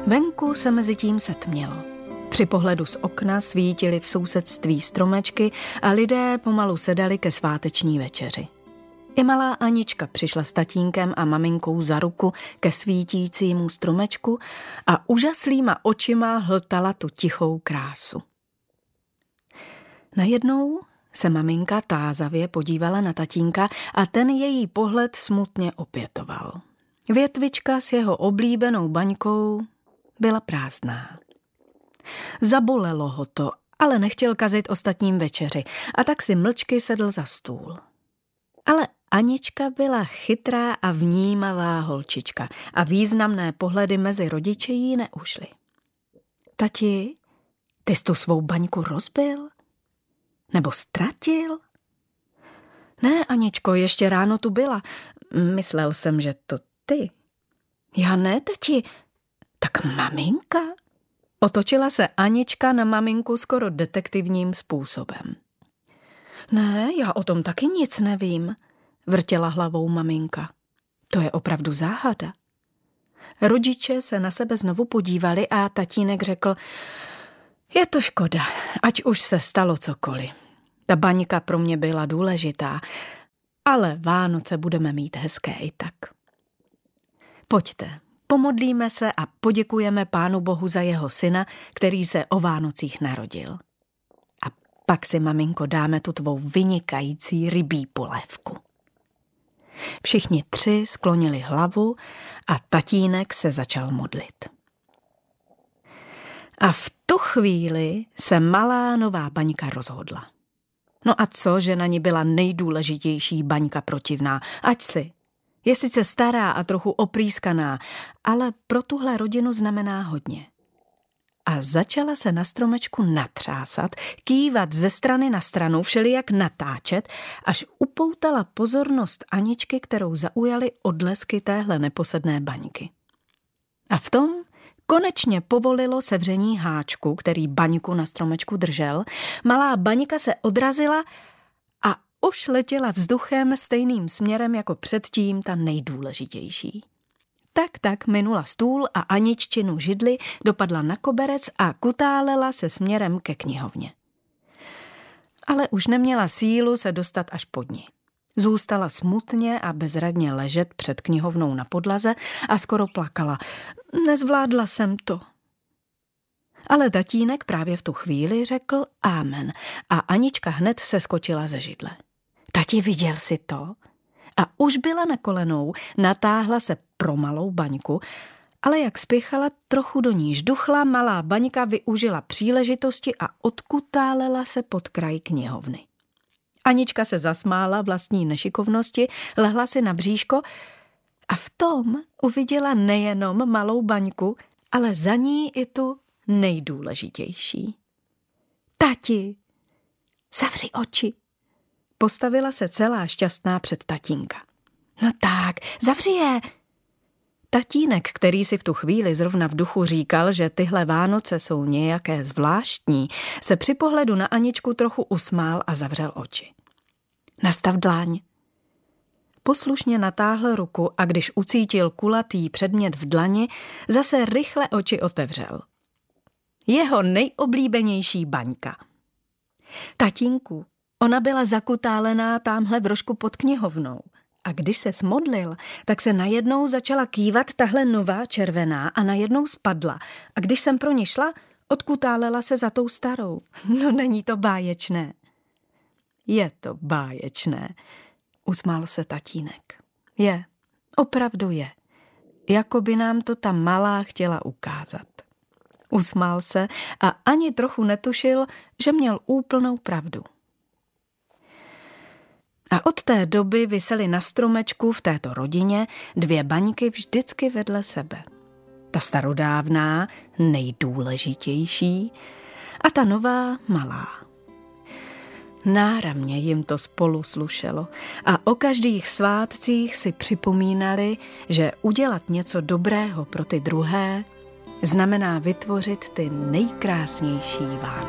Venku se mezi tím setmělo. Při pohledu z okna svítily v sousedství stromečky a lidé pomalu sedali ke sváteční večeři. I malá Anička přišla s tatínkem a maminkou za ruku ke svítícímu stromečku a úžaslýma očima hltala tu tichou krásu. Najednou se maminka tázavě podívala na tatínka a ten její pohled smutně opětoval. Větvička s jeho oblíbenou baňkou byla prázdná. Zabolelo ho to, ale nechtěl kazit ostatním večeři a tak si mlčky sedl za stůl. Ale Anička byla chytrá a vnímavá holčička a významné pohledy mezi rodiče jí neušly. Tati, ty jsi tu svou baňku rozbil? Nebo ztratil? Ne, Aničko, ještě ráno tu byla. Myslel jsem, že to ty. Já ne, tati. Tak maminka? Otočila se Anička na maminku skoro detektivním způsobem. Ne, já o tom taky nic nevím, vrtěla hlavou maminka. To je opravdu záhada. Rodiče se na sebe znovu podívali a tatínek řekl, je to škoda, ať už se stalo cokoliv. Ta baňka pro mě byla důležitá, ale Vánoce budeme mít hezké i tak. Pojďte, pomodlíme se a poděkujeme Pánu Bohu za jeho syna, který se o Vánocích narodil. A pak si, maminko, dáme tu tvou vynikající rybí polévku. Všichni tři sklonili hlavu a tatínek se začal modlit. A v tu chvíli se malá nová baňka rozhodla. No a co, že na ní byla nejdůležitější baňka protivná? Ať si. Je sice stará a trochu oprýskaná, ale pro tuhle rodinu znamená hodně. A začala se na stromečku natřásat, kývat ze strany na stranu, všelijak natáčet, až upoutala pozornost Aničky, kterou zaujaly odlesky téhle neposedné baňky. A v tom konečně povolilo sevření háčku, který baňku na stromečku držel. Malá baňka se odrazila a už letěla vzduchem stejným směrem jako předtím ta nejdůležitější. Tak minula stůl a Aniččinu židli, dopadla na koberec a kutálela se směrem ke knihovně. Ale už neměla sílu se dostat až pod ní. Zůstala smutně a bezradně ležet před knihovnou na podlaze a skoro plakala. Nezvládla jsem to. Ale tatínek právě v tu chvíli řekl amen a Anička hned se skočila ze židle. Tati, viděl jsi to? A už byla na kolenou, natáhla se pro malou baňku, ale jak spěchala, trochu do ní žduchla, malá baňka využila příležitosti a odkutálela se pod kraj knihovny. Anička se zasmála vlastní nešikovnosti, lehla si na bříško a v tom uviděla nejenom malou baňku, ale za ní i tu nejdůležitější. Tati, zavři oči. Postavila se celá šťastná před tatínka. No tak, zavři je. Tatínek, který si v tu chvíli zrovna v duchu říkal, že tyhle Vánoce jsou nějaké zvláštní, se při pohledu na Aničku trochu usmál a zavřel oči. Nastav dláň. Poslušně natáhl ruku a když ucítil kulatý předmět v dlani, zase rychle oči otevřel. Jeho nejoblíbenější baňka. Tatínku, ona byla zakutálená támhle v rožku pod knihovnou. A když se smodlil, tak se najednou začala kývat tahle nová červená a najednou spadla. A když jsem pro ní šla, odkutálela se za tou starou. No není to báječné. Je to báječné, usmál se tatínek. Je, opravdu je. Jako by nám to ta malá chtěla ukázat. Usmál se a ani trochu netušil, že měl úplnou pravdu. A od té doby visely na stromečku v této rodině dvě baňky vždycky vedle sebe. Ta starodávná, nejdůležitější a ta nová, malá. Náramně jim to spolu slušelo a o každých svátcích si připomínali, že udělat něco dobrého pro ty druhé znamená vytvořit ty nejkrásnější Vánoce.